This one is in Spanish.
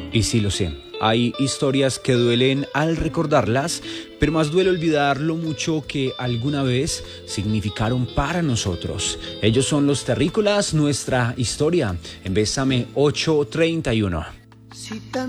Y sí lo sé, hay historias que duelen al recordarlas, pero más duele olvidar lo mucho que alguna vez significaron para nosotros. Ellos son los Terrícolas, nuestra historia en Bésame 831.